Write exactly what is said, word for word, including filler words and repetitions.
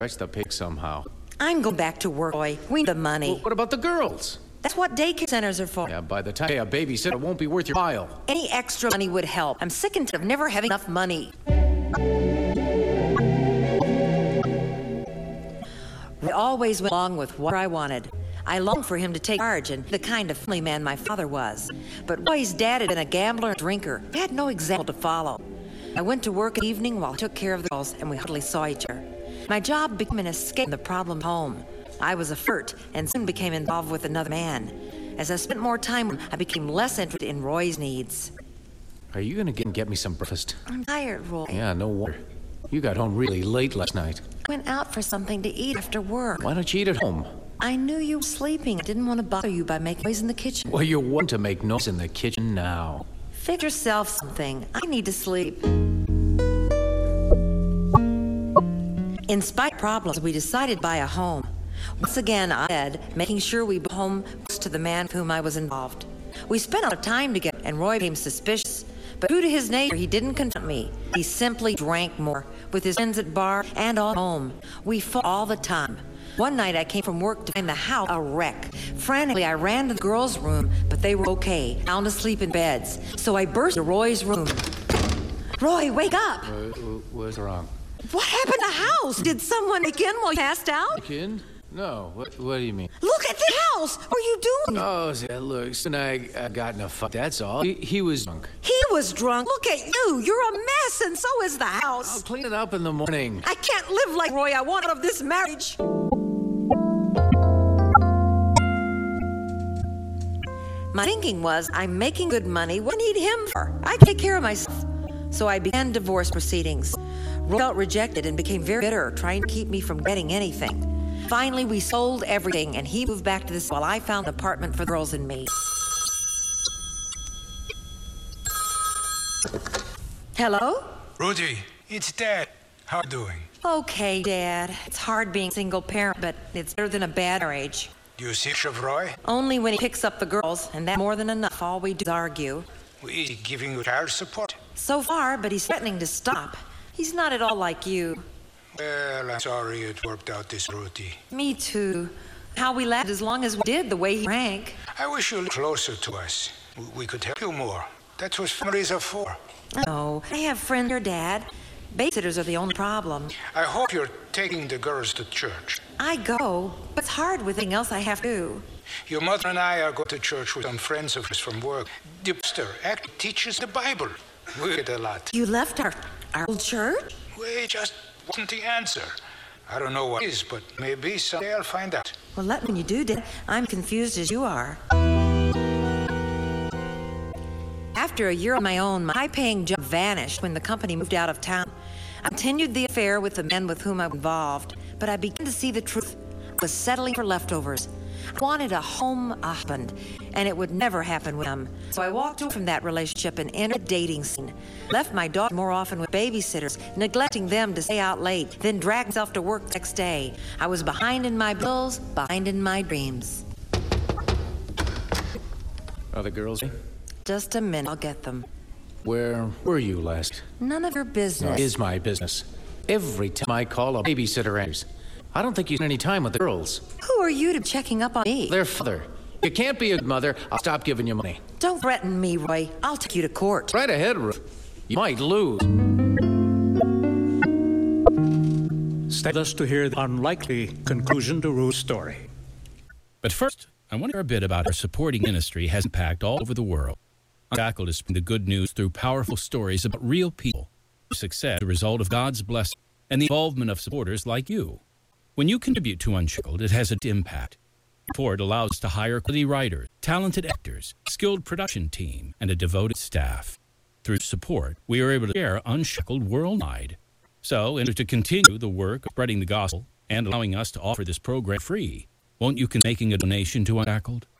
Scratch the pig somehow. I'm going back to work, Roy. We need the money. Well, what about the girls? That's what daycare centers are for. Yeah, by the time a babysitter won't be worth your while. Any extra money would help. I'm sick and tired of never having enough money. I always went along with what I wanted. I longed for him to take charge and the kind of family man my father was. But Roy's dad had been a gambler and drinker. He had no example to follow. I went to work at evening while I took care of the girls, and we hardly saw each other. My job became an escape from the problem home. I was a flirt and soon became involved with another man. As I spent more time, I became less interested in Roy's needs. Are you gonna get, get me some breakfast? I'm tired, Roy. Yeah, no wonder. You got home really late last night. I went out for something to eat after work. Why don't you eat at home? I knew you were sleeping. I didn't want to bother you by making noise in the kitchen. Well, you want to make noise in the kitchen now. Fix yourself something. I need to sleep. In spite of problems, we decided to buy a home. Once again, I said, making sure we bought home close to the man with whom I was involved. We spent a lot of time together, and Roy became suspicious. But true to his nature, he didn't confront me. He simply drank more, with his friends at bar and all home. We fought all the time. One night I came from work to find the house a wreck. Frantically, I ran to the girls' room, but they were okay, sound asleep in beds. So I burst into Roy's room. Roy, wake up! Uh, what's wrong? What happened to the house? Did someone break in while you passed out? Break in? No. What, what do you mean? Look at the house! What are you doing? Oh, yeah, look, son, I, I got in a fight, that's all. He, he was drunk. He was drunk? Look at you! You're a mess, and so is the house. I'll clean it up in the morning. I can't live like Roy. I want out of this marriage. My thinking was, I'm making good money. What do I need him for? I can take care of myself. So I began divorce proceedings. Roy felt rejected and became very bitter, trying to keep me from getting anything. Finally, we sold everything, and he moved back to this while I found an apartment for the girls and me. Hello? Rudy, it's Dad. How are you doing? Okay, Dad. It's hard being a single parent, but it's better than a bad marriage. Do you see of Roy? Only when he picks up the girls, and that's more than enough. All we do is argue. Is he giving you child support? So far, but he's threatening to stop. He's not at all like you. Well, I'm sorry it worked out this Rudy. Me too. How we lasted as long as we did, the way he drank. I wish you were closer to us. We could help you more. That's what families are for. Oh, I have friends here, Dad. Babysitters are the only problem. I hope you're taking the girls to church. I go, but it's hard with anything else I have to do. Your mother and I are going to church with some friends of ours from work. The pastor actually teaches the Bible. We get a lot. You left our, our old church? Well, it just wasn't the answer. I don't know what it is, but maybe someday I'll find out. Well, let me when you do, Dad. I'm confused as you are. After a year on my own, my high-paying job vanished when the company moved out of town. I continued the affair with the men with whom I was involved, but I began to see the truth. I was settling for leftovers. I wanted a home husband, and it would never happen with him. So I walked away from that relationship and entered a dating scene. Left my daughter more often with babysitters, neglecting them to stay out late, then dragged myself to work the next day. I was behind in my bills, behind in my dreams. Are the girls? Just a minute, I'll get them. Where were you last? None of your business. It is my business. Every time I call, a babysitter answers. I don't think you spend any time with the girls. Who are you to be checking up on me? Their father. You can't be a good mother. I'll stop giving you money. Don't threaten me, Roy. I'll take you to court. Right ahead, Ruth. You might lose. Stay with us to hear the unlikely conclusion to Ruth's story. But first, I want to hear a bit about our supporting ministry has impact all over the world. Unshackled is spreading the good news through powerful stories about real people. Success, the result of God's blessing, and the involvement of supporters like you. When you contribute to Unshackled, it has an impact. Support allows us to hire quality writers, talented actors, skilled production team, and a devoted staff. Through support, we are able to share Unshackled worldwide. So, in order to continue the work of spreading the gospel and allowing us to offer this program free, won't you consider making a donation to Unshackled?